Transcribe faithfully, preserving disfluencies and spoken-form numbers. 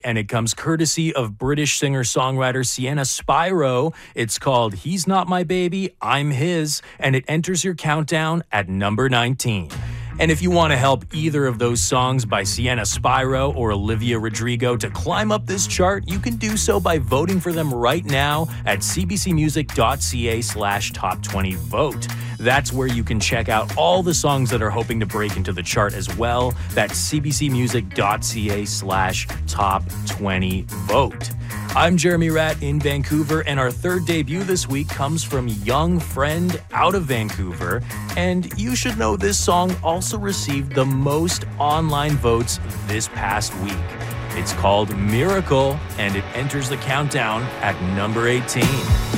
and it comes courtesy of British singer-songwriter Sienna Spyro. It's called He's Not My Baby, I'm His, and it enters your countdown at number nineteen. And if you want to help either of those songs by Sienna Spyro or Olivia Rodrigo to climb up this chart, you can do so by voting for them right now at cbcmusic.ca slash top 20 vote. That's where you can check out all the songs that are hoping to break into the chart as well. That's cbcmusic.ca slash top 20 vote. I'm Jeremy Ratt in Vancouver, and our third debut this week comes from Young Friend out of Vancouver. And you should know this song also received the most online votes this past week. It's called Miracle, and it enters the countdown at number eighteen.